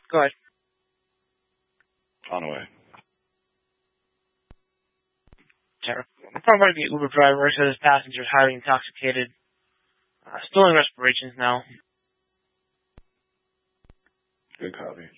Go ahead. On the way. Informed by the Uber driver says his passenger is highly intoxicated. Still in respirations now. Good copy.